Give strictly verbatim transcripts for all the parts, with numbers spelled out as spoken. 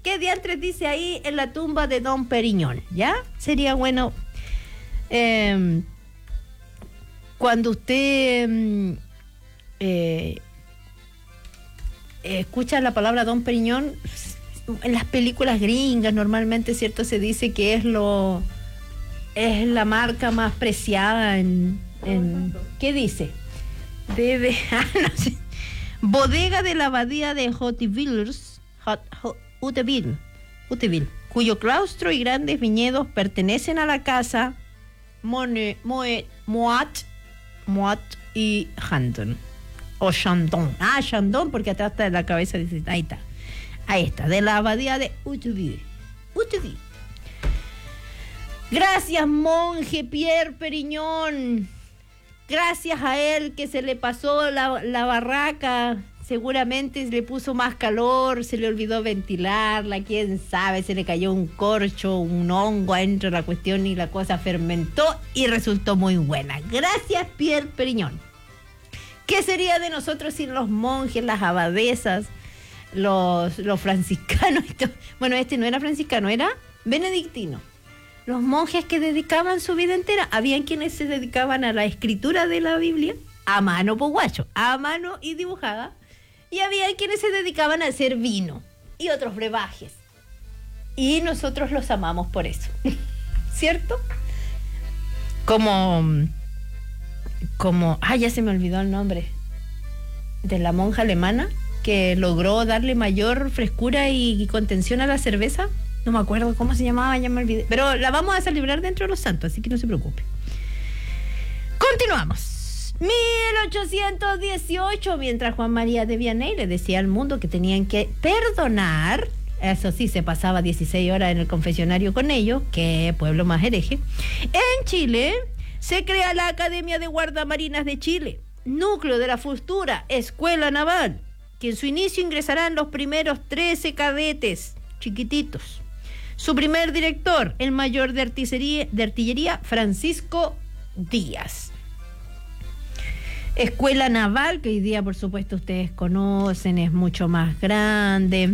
qué diantres dice ahí en la tumba de Don Periñón, ¿ya? Sería bueno, eh, cuando usted eh, escucha la palabra Don Periñón, en las películas gringas normalmente, ¿cierto? Se dice que es lo es la marca más preciada en, en ¿qué dice? De, de ah, no sé. Bodega de la abadía de Hauteville, Hauteville, Hauteville, cuyo claustro y grandes viñedos pertenecen a la casa Mone, Moe, Moat, Moat y Chandon. O Chandon. Ah, Chandon, porque atrás de la cabeza dice, ahí está. Ahí está, de la abadía de Hauteville. Hauteville. Gracias, monje Pierre Periñón. Gracias a él que se le pasó la, la barraca. Seguramente le puso más calor, se le olvidó ventilarla, quién sabe, se le cayó un corcho, un hongo adentro de la cuestión y la cosa fermentó y resultó muy buena. Gracias, Pierre Periñón. ¿Qué sería de nosotros sin los monjes, las abadesas, los, los franciscanos? Bueno, este no era franciscano, era benedictino. Los monjes que dedicaban su vida entera, habían quienes se dedicaban a la escritura de la Biblia, a mano poguacho, a mano y dibujada, y había quienes se dedicaban a hacer vino y otros brebajes. Y nosotros los amamos por eso, ¿cierto? Como, como, ah, ya se me olvidó el nombre, de la monja alemana que logró darle mayor frescura y, y contención a la cerveza. No me acuerdo cómo se llamaba, ya me olvidé. Pero la vamos a celebrar dentro de los santos, así que no se preocupe. Continuamos. mil ochocientos dieciocho, mientras Juan María de Vianney le decía al mundo que tenían que perdonar, eso sí, se pasaba dieciséis horas en el confesionario con ellos, qué pueblo más hereje. En Chile se crea la Academia de Guardamarinas de Chile, núcleo de la futura Escuela Naval, que en su inicio ingresarán los primeros trece cadetes chiquititos. Su primer director, el mayor de artillería, de artillería Francisco Díaz. Escuela Naval, que hoy día, por supuesto, ustedes conocen, es mucho más grande.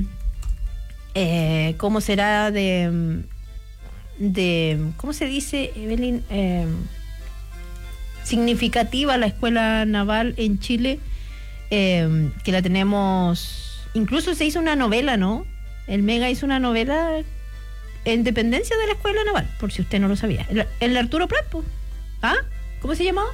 Eh, ¿Cómo será de, de, ¿cómo se dice, Evelyn? Eh, significativa la Escuela Naval en Chile, eh, que la tenemos, incluso se hizo una novela, ¿no? El Mega hizo una novela en dependencia de la Escuela Naval, por si usted no lo sabía. El, el Arturo Prat, ¿ah? ¿Cómo se llamaba?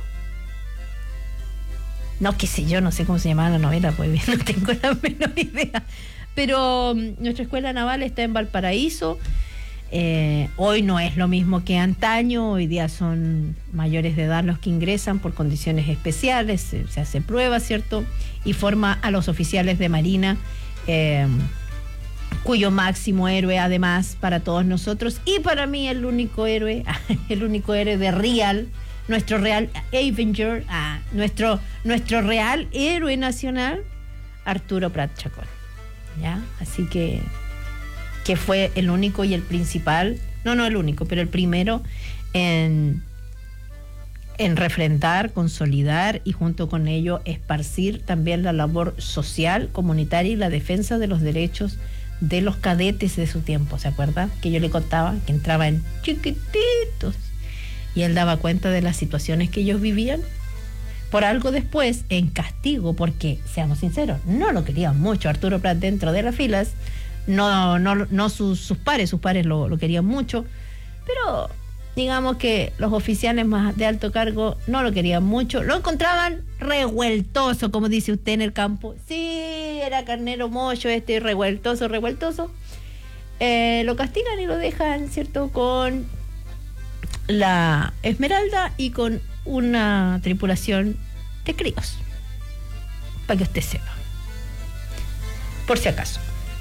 No, qué sé yo, no sé cómo se llamaba la novela, pues bien, no tengo la menor idea. Pero um, nuestra Escuela Naval está en Valparaíso. Eh, hoy no es lo mismo que antaño, hoy día son mayores de edad los que ingresan por condiciones especiales, se, se hace prueba, ¿cierto? Y forma a los oficiales de Marina, eh, cuyo máximo héroe además para todos nosotros y para mí el único héroe, el único héroe de Real, nuestro Real Avenger, ah, nuestro, nuestro Real héroe nacional, Arturo Prat Chacón, ¿ya? Así que, que fue el único y el principal, no, no el único, pero el primero en, en refrendar, consolidar y junto con ello esparcir también la labor social, comunitaria y la defensa de los derechos de los cadetes de su tiempo, ¿se acuerda? Que yo le contaba que entraban chiquititos y él daba cuenta de las situaciones que ellos vivían. Por algo después, en castigo, porque, seamos sinceros, no lo querían mucho Arturo Prat dentro de las filas, no, no, no sus, sus pares, sus pares lo, lo querían mucho, pero digamos que los oficiales más de alto cargo no lo querían mucho, lo encontraban revueltoso, como dice usted en el campo. Sí, era carnero mocho este, revueltoso, revueltoso. Eh, lo castigan y lo dejan, ¿cierto?, con la Esmeralda y con una tripulación de críos, para que usted sepa, por si acaso.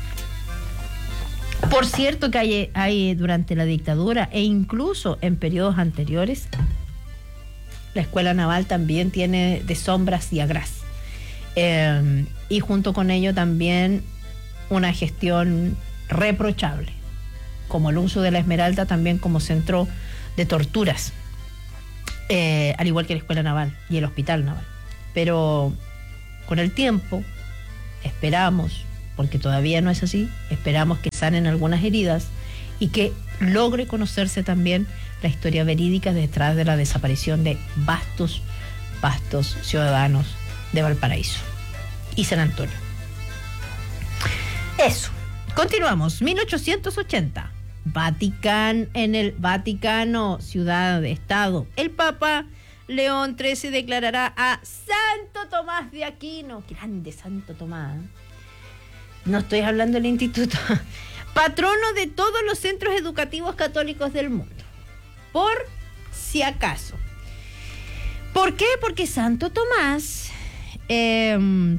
Por cierto que hay, hay durante la dictadura e incluso en periodos anteriores, la Escuela Naval también tiene de sombras y agraz. Eh, y junto con ello también una gestión reprochable, como el uso de la Esmeralda también como centro de torturas, eh, al igual que la Escuela Naval y el Hospital Naval. Pero con el tiempo, esperamos, porque todavía no es así. Esperamos que sanen algunas heridas y que logre conocerse también la historia verídica detrás de la desaparición de vastos, vastos ciudadanos de Valparaíso y San Antonio. Eso. Continuamos. mil ochocientos ochenta. Vaticano, en el Vaticano, ciudad de Estado. El Papa León trece declarará a Santo Tomás de Aquino, grande Santo Tomás, no estoy hablando del instituto, patrono de todos los centros educativos católicos del mundo, por si acaso. ¿Por qué? Porque Santo Tomás eh,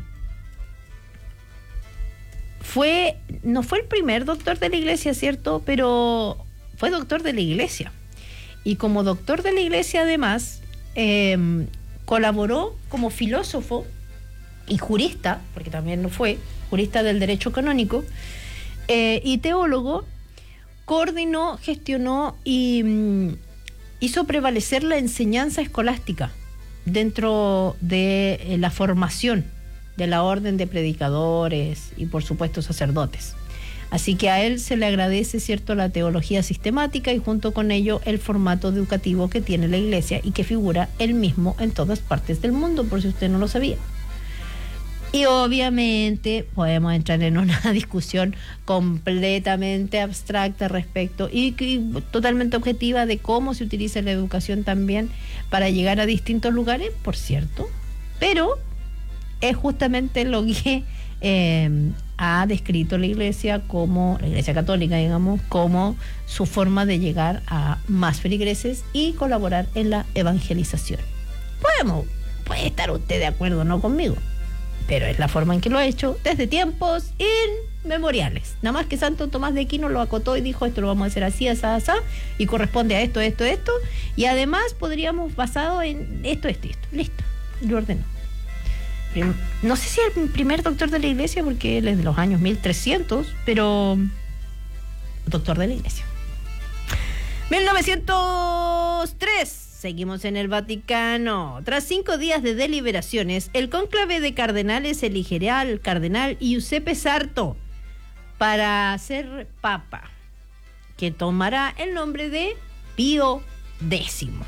fue, no fue el primer doctor de la iglesia, ¿cierto? Pero fue doctor de la iglesia. Y como doctor de la iglesia, además, eh, colaboró como filósofo y jurista, porque también lo fue, jurista del derecho canónico, eh, y teólogo, coordinó, gestionó y mm, hizo prevalecer la enseñanza escolástica dentro de eh, la formación de la orden de predicadores y por supuesto sacerdotes. Así que a él se le agradece, cierto, la teología sistemática y junto con ello el formato educativo que tiene la iglesia y que figura él mismo en todas partes del mundo, por si usted no lo sabía. Y obviamente podemos entrar en una discusión completamente abstracta respecto y, y totalmente objetiva de cómo se utiliza la educación también para llegar a distintos lugares, por cierto, pero es justamente lo que eh, ha descrito la iglesia como, la iglesia católica, digamos, como su forma de llegar a más feligreses y colaborar en la evangelización. Podemos, puede estar usted de acuerdo o no conmigo, pero es la forma en que lo ha hecho desde tiempos inmemoriales. Nada más que Santo Tomás de Aquino lo acotó y dijo, esto lo vamos a hacer así, así, así, y corresponde a esto, esto, esto, y además podríamos basado en esto, esto, esto, listo, y lo ordenó. No sé si el primer doctor de la iglesia, porque él es de los años mil trescientos, pero doctor de la iglesia. mil novecientos tres, seguimos en el Vaticano. Tras cinco días de deliberaciones, el cónclave de cardenales elegirá al cardenal Giuseppe Sarto para ser papa, que tomará el nombre de Pío Décimo.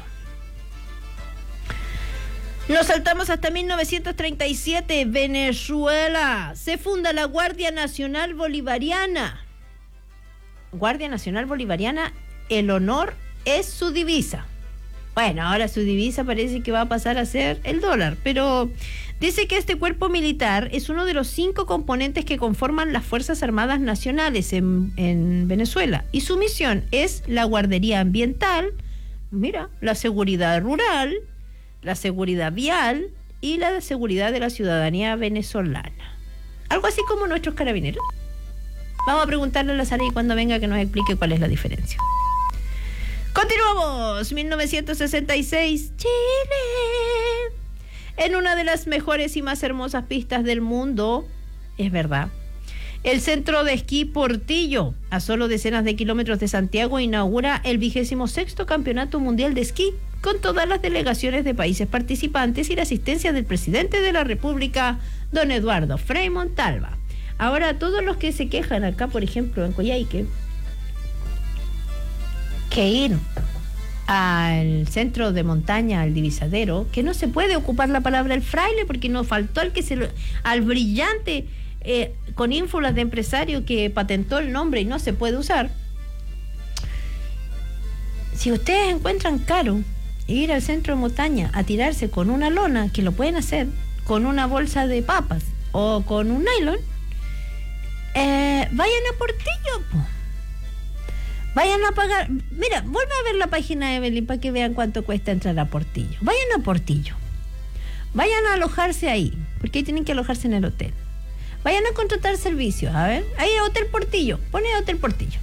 Nos saltamos hasta mil novecientos treinta y siete, Venezuela. Se funda la Guardia Nacional Bolivariana. Guardia Nacional Bolivariana, el honor es su divisa. Bueno, ahora su divisa parece que va a pasar a ser el dólar, pero dice que este cuerpo militar es uno de los cinco componentes que conforman las Fuerzas Armadas Nacionales en, en Venezuela. Y su misión es la guardería ambiental, mira, la seguridad rural, la seguridad vial y la seguridad de la ciudadanía venezolana. Algo así como nuestros carabineros. Vamos a preguntarle a la Sara y cuando venga que nos explique cuál es la diferencia. Continuamos. mil novecientos sesenta y seis, Chile. En una de las mejores y más hermosas pistas del mundo, es verdad, el centro de esquí Portillo, a solo decenas de kilómetros de Santiago, inaugura el vigésimo sexto Campeonato Mundial de Esquí, con todas las delegaciones de países participantes y la asistencia del presidente de la República, don Eduardo Frei Montalva. Ahora, todos los que se quejan acá, por ejemplo, en Coyhaique, que ir al centro de montaña, al divisadero, que no se puede ocupar la palabra el fraile porque nos faltó al que se lo, al brillante eh, con ínfulas de empresario que patentó el nombre y no se puede usar. Si ustedes encuentran caro ir al centro de montaña a tirarse con una lona, que lo pueden hacer con una bolsa de papas o con un nylon, eh, vayan a Portillo, po. Vayan a pagar. Mira, vuelve a ver la página de Evelyn para que vean cuánto cuesta entrar a Portillo. Vayan a Portillo, vayan a alojarse ahí, porque ahí tienen que alojarse en el hotel. Vayan a contratar servicios, a ver, ahí Hotel Portillo, pone Hotel Portillo,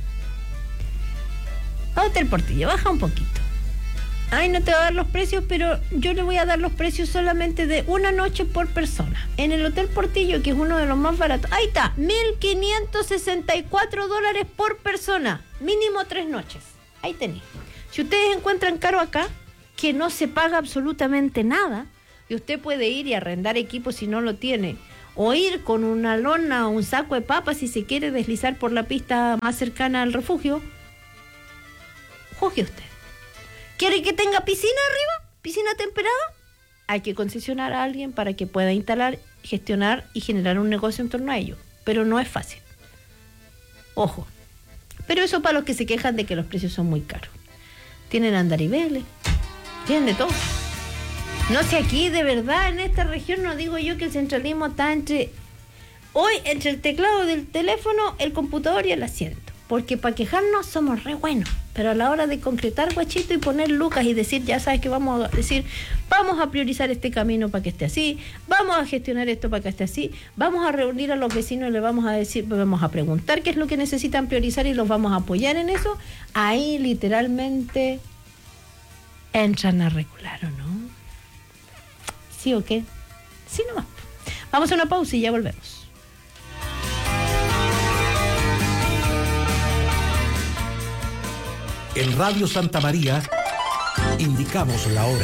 Hotel Portillo, baja un poquito. Ay, no te va a dar los precios, pero yo le voy a dar los precios solamente de una noche por persona. En el Hotel Portillo, que es uno de los más baratos. Ahí está, mil quinientos sesenta y cuatro dólares por persona. Mínimo tres noches. Ahí tenéis. Si ustedes encuentran caro acá, que no se paga absolutamente nada, y usted puede ir y arrendar equipo si no lo tiene, o ir con una lona o un saco de papas si se quiere deslizar por la pista más cercana al refugio. Juzgue usted. ¿Quiere que tenga piscina arriba? ¿Piscina temperada? Hay que concesionar a alguien para que pueda instalar, gestionar y generar un negocio en torno a ello. Pero no es fácil. Ojo. Pero eso para los que se quejan de que los precios son muy caros. Tienen andariveles, tienen de todo. No sé, aquí de verdad en esta región no digo yo que el centralismo está entre... Hoy entre el teclado del teléfono, el computador y el asiento. Porque para quejarnos somos re buenos. Pero a la hora de concretar, guachito, y poner lucas y decir, ya sabes que vamos a decir, vamos a priorizar este camino para que esté así, vamos a gestionar esto para que esté así, vamos a reunir a los vecinos y les vamos a decir, vamos a preguntar qué es lo que necesitan priorizar y los vamos a apoyar en eso. Ahí literalmente entran a regular, ¿o no? ¿Sí o qué? Sí nomás. Vamos a una pausa y ya volvemos. En Radio Santa María indicamos la hora.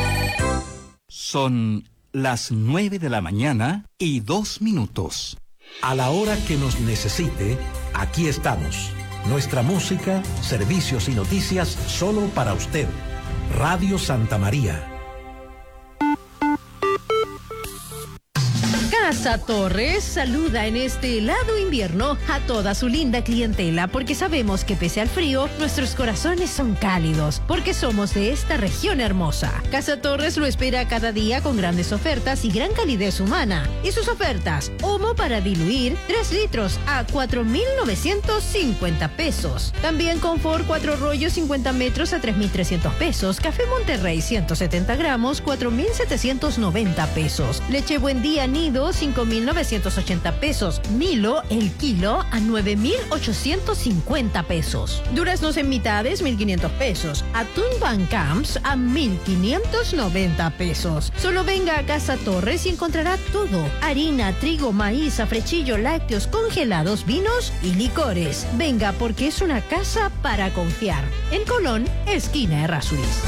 Son las nueve de la mañana y dos minutos. A la hora que nos necesite, aquí estamos. Nuestra música, servicios y noticias solo para usted. Radio Santa María. Casa Torres saluda en este helado invierno a toda su linda clientela, porque sabemos que pese al frío, nuestros corazones son cálidos, porque somos de esta región hermosa. Casa Torres lo espera cada día con grandes ofertas y gran calidez humana. Y sus ofertas: Omo para diluir, tres litros a cuatro mil novecientos cincuenta pesos. También Confort cuatro rollos cincuenta metros a tres mil trescientos pesos. Café Monterrey ciento setenta gramos, cuatro mil setecientos noventa pesos. Leche Buen Día Nido, cinco mil novecientos ochenta pesos. Milo, el kilo, a nueve mil ochocientos cincuenta pesos. Duraznos en mitades, mil quinientos pesos. Atún Van Camps a mil quinientos noventa pesos. Solo venga a Casa Torres y encontrará todo: harina, trigo, maíz, afrechillo, lácteos, congelados, vinos y licores. Venga, porque es una casa para confiar. En Colón, esquina Errázuriz.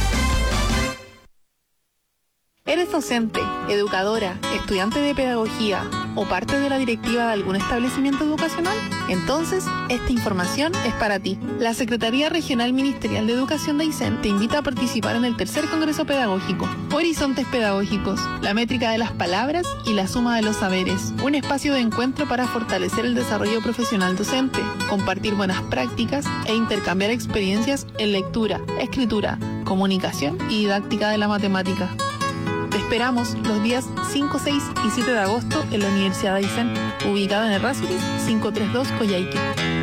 ¿Eres docente, educadora, estudiante de pedagogía o parte de la directiva de algún establecimiento educacional? Entonces, esta información es para ti. La Secretaría Regional Ministerial de Educación de Aysén te invita a participar en el tercer Congreso Pedagógico Horizontes Pedagógicos, la métrica de las palabras y la suma de los saberes. Un espacio de encuentro para fortalecer el desarrollo profesional docente, compartir buenas prácticas e intercambiar experiencias en lectura, escritura, comunicación y didáctica de la matemática. Te esperamos los días cinco, seis y siete de agosto en la Universidad de Aysén, ubicada en Errázuriz, quinientos treinta y dos Coyhaique.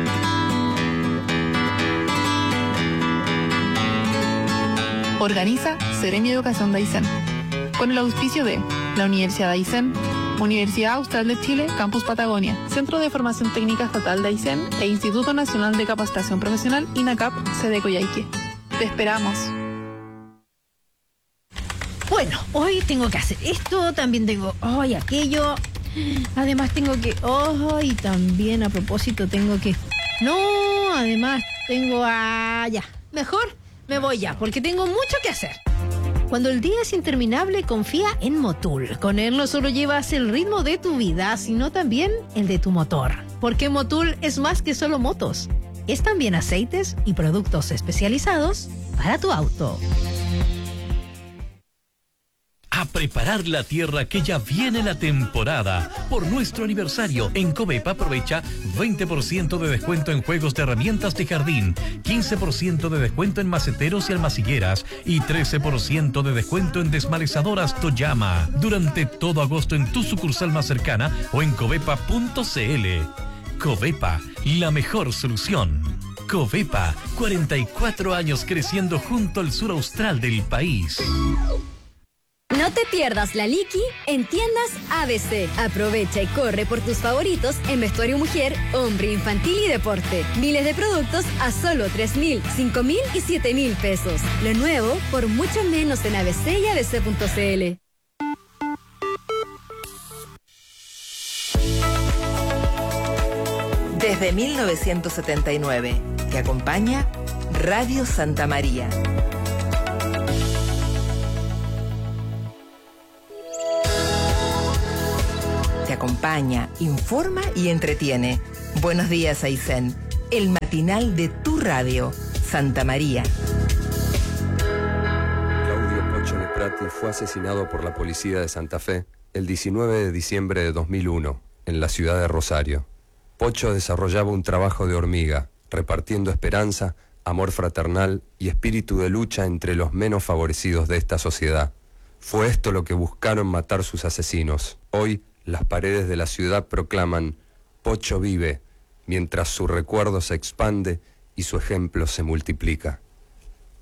Organiza Seremi Educación de Aysén, con el auspicio de la Universidad de Aysén, Universidad Austral de Chile, Campus Patagonia, Centro de Formación Técnica Estatal de Aysén e Instituto Nacional de Capacitación Profesional, INACAP, sede Coyhaique. Te esperamos. Bueno, hoy tengo que hacer esto, también tengo hoy aquello, además tengo que, oh, y también a propósito tengo que, no, además tengo a, ya, mejor me voy ya, porque tengo mucho que hacer. Cuando el día es interminable, confía en Motul. Con él no solo llevas el ritmo de tu vida, sino también el de tu motor. Porque Motul es más que solo motos, es también aceites y productos especializados para tu auto. A preparar la tierra, que ya viene la temporada. Por nuestro aniversario, en Covepa aprovecha veinte por ciento de descuento en juegos de herramientas de jardín, quince por ciento de descuento en maceteros y almacilleras y trece por ciento de descuento en desmalezadoras Toyama. Durante todo agosto en tu sucursal más cercana o en covepa punto cl. Covepa, la mejor solución. Covepa, cuarenta y cuatro años creciendo junto al sur austral del país. No te pierdas la Liqui en tiendas A B C. Aprovecha y corre por tus favoritos en vestuario mujer, hombre, infantil y deporte. Miles de productos a solo tres mil, cinco mil y siete mil pesos. Lo nuevo por mucho menos en A B C y A B C punto cl. Desde mil novecientos setenta y nueve, te acompaña Radio Santa María. Te acompaña acompaña, informa y entretiene. Buenos días, Aysén. El matinal de tu radio, Santa María. Claudio Pocho Nesprati fue asesinado por la policía de Santa Fe el diecinueve de diciembre de dos mil uno, en la ciudad de Rosario. Pocho desarrollaba un trabajo de hormiga, repartiendo esperanza, amor fraternal y espíritu de lucha entre los menos favorecidos de esta sociedad. Fue esto lo que buscaron matar sus asesinos. Hoy, las paredes de la ciudad proclaman: Pocho vive, mientras su recuerdo se expande y su ejemplo se multiplica.